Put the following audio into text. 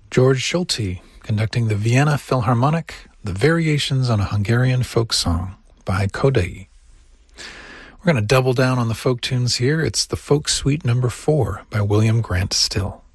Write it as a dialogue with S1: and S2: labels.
S1: George Schulte conducting the Vienna Philharmonic, the Variations on a Hungarian Folk Song by Kodai. We're going to double down on the folk tunes here. It's the Folk Suite No. 4 by William Grant Still.